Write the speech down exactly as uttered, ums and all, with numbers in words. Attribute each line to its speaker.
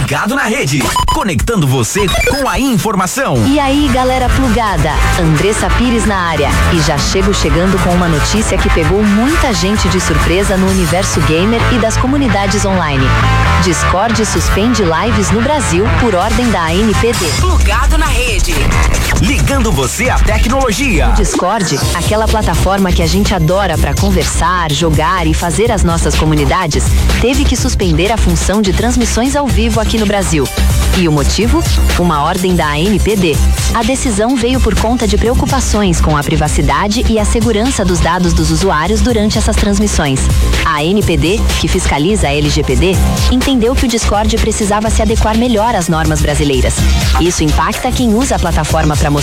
Speaker 1: Plugado na Rede, conectando você com a informação.
Speaker 2: E aí, galera plugada, Andressa Pires na área. E já chego chegando com uma notícia que pegou muita gente de surpresa no universo gamer e das comunidades online. Discord suspende lives no Brasil por ordem da A N P D.
Speaker 3: Plugado na Rede.
Speaker 1: Ligando você à tecnologia.
Speaker 2: O Discord, aquela plataforma que a gente adora para conversar, jogar e fazer as nossas comunidades, teve que suspender a função de transmissões ao vivo aqui no Brasil. E o motivo? Uma ordem da A N P D. A decisão veio por conta de preocupações com a privacidade e a segurança dos dados dos usuários durante essas transmissões. A A N P D, que fiscaliza a L G P D, entendeu que o Discord precisava se adequar melhor às normas brasileiras. Isso impacta quem usa a plataforma para